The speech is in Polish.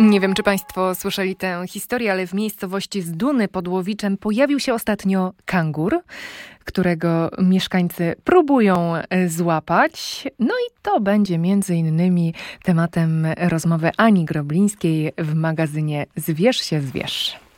Nie wiem, czy Państwo słyszeli tę historię, ale w miejscowości Zduny pod Łowiczem pojawił się ostatnio kangur, którego mieszkańcy próbują złapać. No i to będzie między innymi tematem rozmowy Ani Groblińskiej w magazynie Zwierz się zwierz.